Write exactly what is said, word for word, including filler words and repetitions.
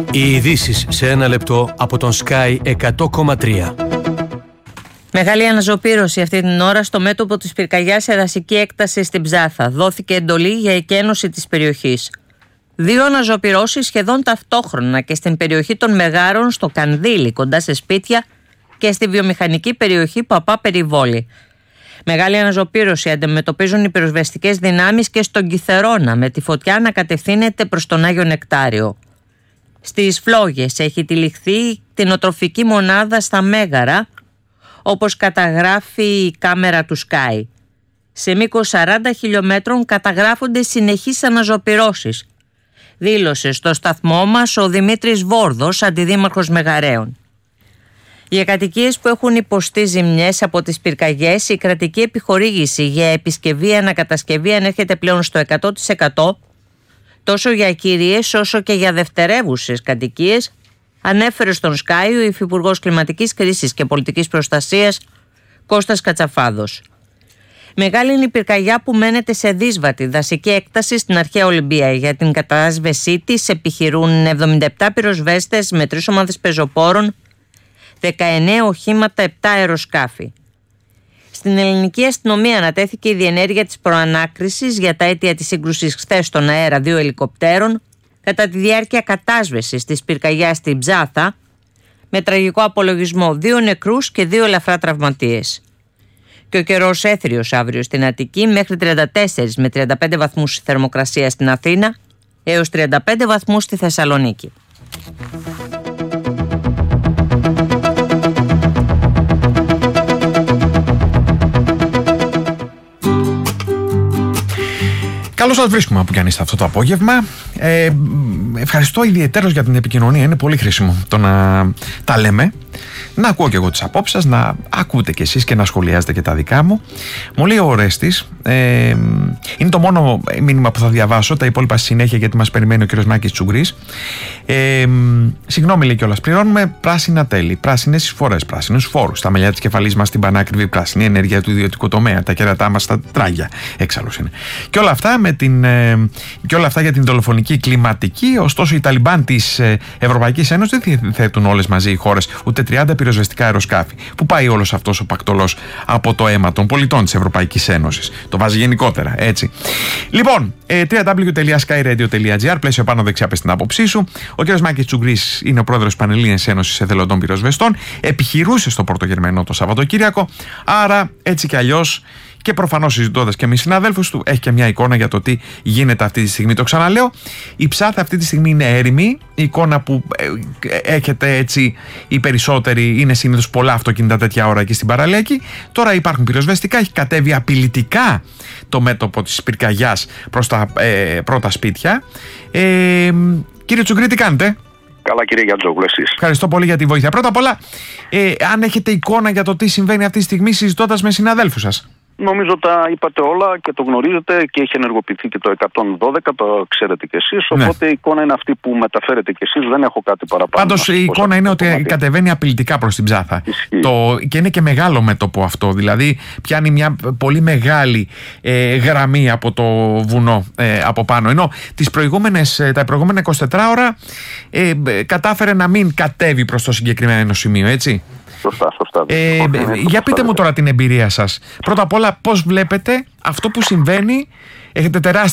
Οι ειδήσεις σε ένα λεπτό από τον Sky εκατό κόμμα τρία. Μεγάλη αναζωπήρωση αυτή την ώρα στο μέτωπο της πυρκαγιάς σε δασική έκταση στην Ψάθα. Δόθηκε εντολή για εκένωση της περιοχής. Δύο αναζωπυρώσεις σχεδόν ταυτόχρονα και στην περιοχή των Μεγάρων, στο Κανδύλι, κοντά σε σπίτια, και στη βιομηχανική περιοχή Παπά Περιβόλη. Μεγάλη αναζωπήρωση αντιμετωπίζουν οι πυροσβεστικές δυνάμεις και στον Κιθερώνα, με τη φωτιά να κατευθύνεται προς τον Άγιο Νεκτάριο. Στις Φλόγες έχει τυλιχθεί κτηνοτροφική μονάδα στα Μέγαρα, όπως καταγράφει η κάμερα του Sky. Σε μήκος σαράντα χιλιόμετρων καταγράφονται συνεχείς αναζωπυρώσεις, δήλωσε στο σταθμό μας ο Δημήτρης Βόρδος, αντιδήμαρχος Μεγαρέων. Για κατοικίες που έχουν υποστεί ζημιές από τις πυρκαγιές, η κρατική επιχορήγηση για επισκευή ανακατασκευή ανέρχεται πλέον στο εκατό τοις εκατό, τόσο για ακυρίες όσο και για δευτερεύουσες κατοικίες, ανέφερε στον Sky ο Υφυπουργός Κλιματικής Κρίσης και Πολιτικής Προστασίας Κώστας Κατσαφάδος. Μεγάλη είναι η πυρκαγιά που μένεται σε δύσβατη δασική έκταση στην αρχαία Ολυμπία. Για την κατάσβεσή της επιχειρούν εβδομήντα επτά πυροσβέστες με τρεις ομάδες πεζοπόρων, δεκαεννέα οχήματα, επτά αεροσκάφη. Στην ελληνική αστυνομία ανατέθηκε η διενέργεια της προανάκρισης για τα αίτια της σύγκρουσης χθες στον αέρα δύο ελικοπτέρων κατά τη διάρκεια κατάσβεσης της πυρκαγιάς στην Ψάθα, με τραγικό απολογισμό δύο νεκρούς και δύο ελαφρά τραυματίες. Και ο καιρός έθριος αύριο στην Αττική, μέχρι τριάντα τέσσερα με τριάντα πέντε βαθμούς θερμοκρασία στην Αθήνα έως τριάντα πέντε βαθμούς στη Θεσσαλονίκη. Καλώς σας βρίσκουμε που κι αν είστε αυτό το απόγευμα. Ε, ευχαριστώ ιδιαιτέρως για την επικοινωνία. Είναι πολύ χρήσιμο το να τα λέμε. Να ακούω και εγώ τις απόψεις σας, να ακούτε κι εσείς και να σχολιάζετε και τα δικά μου. Μου λέει ο Ορέστης, ε, είναι το μόνο μήνυμα που θα διαβάσω, τα υπόλοιπα στη συνέχεια γιατί μας περιμένει ο κ. Μάκης Τσουγκρής. Ε, συγγνώμη, λέει κιόλας, πληρώνουμε πράσινα τέλη, πράσινες εισφορές, πράσινους φόρους, τα μαλλιά της κεφαλής μας στην πανάκριβη πράσινη ενέργεια του ιδιωτικού τομέα, τα κέρατά μας στα τράγια, έξαλλος είναι. Και όλα αυτά, με την, ε, και όλα αυτά για την δολοφονική κλιματική, ωστόσο οι Ταλιμπάν της ε, Ευρωπαϊκής Ένωσης δεν θέτουν όλες μαζί οι χώρες ούτε τριάντα πυροσβεστικά αεροσκάφη. Πού πάει όλος αυτός ο πακτολός από το αίμα των πολιτών της Ευρωπαϊκής Ένωσης? Το βάζει γενικότερα, έτσι. Λοιπόν, ε, double-u double-u double-u τελεία sky radio τελεία gr, πλαίσιο πάνω δεξιά, πες την άποψή σου. Ο κ. Μάκης Τσουγκρής είναι ο πρόεδρος της Πανελλήνιας Ένωσης Εθελοντών Πυροσβεστών. Επιχειρούσε στο Πρωτογερμενό το Σαββατοκύριακο, άρα έτσι κι αλλιώς. Και προφανώς συζητώντας και με συναδέλφους του, έχει και μια εικόνα για το τι γίνεται αυτή τη στιγμή. Το ξαναλέω, η Ψάθα αυτή τη στιγμή είναι έρημη. Η εικόνα που έχετε έτσι οι περισσότεροι είναι συνήθως πολλά αυτοκίνητα τέτοια ώρα εκεί στην παραλέκη. Τώρα υπάρχουν πυροσβεστικά, έχει κατέβει απειλητικά το μέτωπο της πυρκαγιάς προς τα ε, πρώτα σπίτια. Ε, κύριε Τσουγκρή, τι κάνετε? Καλά, κύριε Γιαντζόγλου, εσείς? Ευχαριστώ πολύ για τη βοήθεια. Πρώτα απ' όλα, ε, αν έχετε εικόνα για το τι συμβαίνει αυτή τη στιγμή συζητώντας με συναδέλφους σας. Νομίζω τα είπατε όλα και το γνωρίζετε και έχει ενεργοποιηθεί και το εκατόν δώδεκα, το ξέρετε κι εσείς. Οπότε ναι, η εικόνα είναι αυτή που μεταφέρετε κι εσείς, δεν έχω κάτι παραπάνω. Πάντως η εικόνα είναι ότι κομμάτι κατεβαίνει απειλητικά προς την Ψάθα. Το, και είναι και μεγάλο μέτωπο αυτό. Δηλαδή πιάνει μια πολύ μεγάλη ε, γραμμή από το βουνό ε, από πάνω. Ενώ τις προηγούμενες, τα προηγούμενα εικοσιτέσσερις ώρα ε, κατάφερε να μην κατέβει προς το συγκεκριμένο σημείο, έτσι. Σωστά, σωστά. Ε, ε, για πείτε μου τώρα την εμπειρία σας. Πρώτα απ' όλα, πώς βλέπετε αυτό που συμβαίνει? Έχετε τεράστια